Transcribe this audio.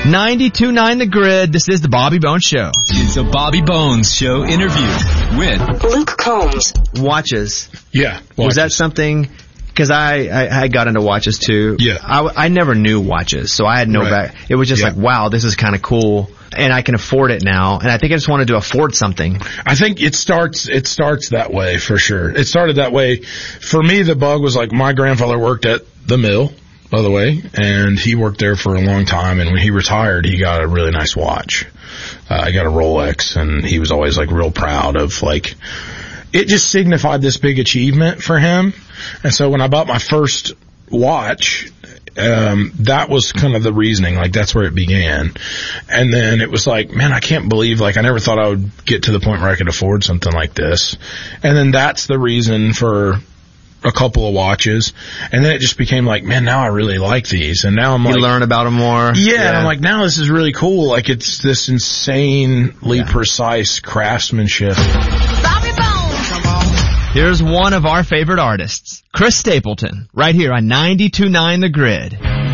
92.9 The Grid. This is the Bobby Bones Show. It's a Bobby Bones Show interview with Luke Combs. Watches. Yeah. Was that something... Because I got into watches too. Yeah. I never knew watches, so I had no back. It was just like, wow, this is kind of cool, and I can afford it now. And I think I just wanted to afford something. I think it starts that way for sure. It started that way. For me, the bug was like my grandfather worked at the mill, by the way, and he worked there for a long time. And when he retired, he got a really nice watch. I got a Rolex, and he was always like real proud of like. It just signified this big achievement for him. And so when I bought my first watch, that was kind of the reasoning. Like, that's where it began. And then it was like, man, I can't believe, like, I never thought I would get to the point where I could afford something like this. And then that's the reason for a couple of watches. And then it just became like, man, now I really like these. And now I'm like... You learn about them more. Yeah, and I'm like, now this is really cool. Like, it's this insanely precise craftsmanship. Bobby Bones. Here's one of our favorite artists, Chris Stapleton, right here on 92.9 The Grid.